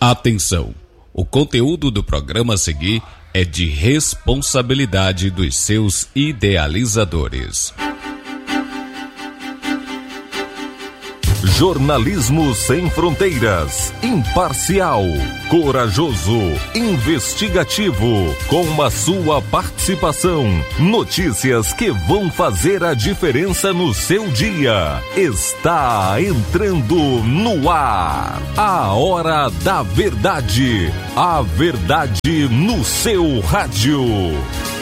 Atenção! O conteúdo do programa a seguir é de responsabilidade dos seus idealizadores. Jornalismo sem fronteiras, imparcial, corajoso, investigativo, com a sua participação. Notícias que vão fazer a diferença no seu dia. Está entrando no ar. A Hora da Verdade. A verdade no seu rádio.